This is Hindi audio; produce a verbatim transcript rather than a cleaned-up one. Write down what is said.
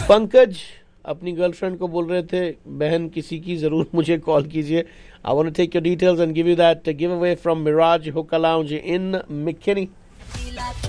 पंकज अपनी गर्लफ्रेंड को बोल रहे थे, बहन किसी की जरूर मुझे कॉल कीजिए. I want to take your details and give you that give away from Miraj हुक्का लाउंज इन McKinney.